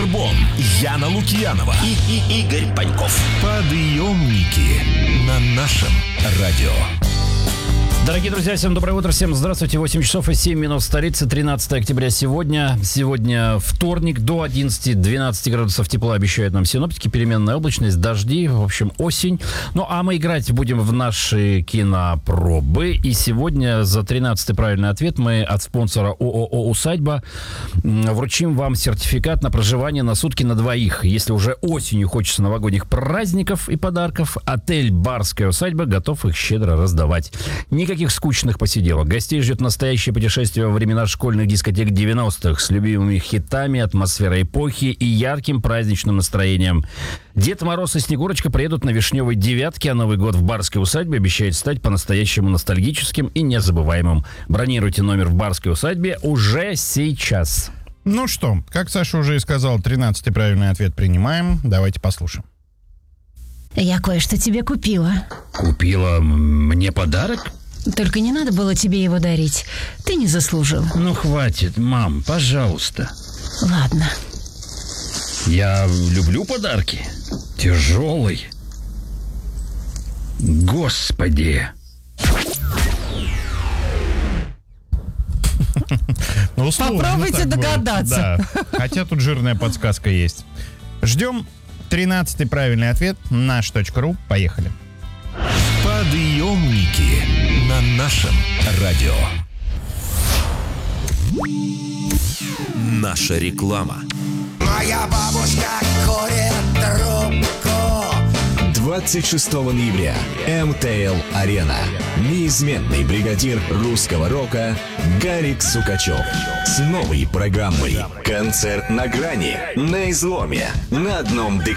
Бурбон, Яна Лукьянова и Игорь Паньков. Подъемники на нашем радио. Дорогие друзья, всем доброе утро, всем здравствуйте. 8 часов и 7 минут в столице, 13 октября сегодня. Сегодня вторник, до 11-12 градусов тепла обещают нам синоптики. Переменная облачность, дожди, в общем, осень. Ну, а мы играть будем в наши кинопробы. И сегодня за 13-й правильный ответ мы от спонсора ООО «Усадьба» вручим вам сертификат на проживание на сутки на двоих. Если уже осенью хочется новогодних праздников и подарков, отель «Барская усадьба» готов их щедро раздавать. Никаких скучных посиделок. Гостей ждет настоящее путешествие во времена школьных дискотек 90-х с любимыми хитами, атмосферой эпохи и ярким праздничным настроением. Дед Мороз и Снегурочка приедут на Вишневой девятке, а Новый год в Барской усадьбе обещает стать по-настоящему ностальгическим и незабываемым. Бронируйте номер в Барской усадьбе уже сейчас. Ну что, как Саша уже и сказал, 13-й правильный ответ принимаем. Давайте послушаем. Я кое-что тебе купила. Купила мне подарок? Только не надо было тебе его дарить. Ты не заслужил. Ну, хватит, мам, пожалуйста. Ладно. Я люблю подарки. Тяжелый. Господи. Ну, сложно. Попробуйте догадаться. Да. Хотя тут жирная подсказка есть. Ждем 13-й правильный ответ. Наш.ру. Поехали. Подъемники на нашем радио. Наша реклама. Моя бабушка курит трубку. 26 ноября. МТЛ-арена. Неизменный бригадир русского рока Гарик Сукачев с новой программой «Концерт на грани», на изломе, на одном дыхании.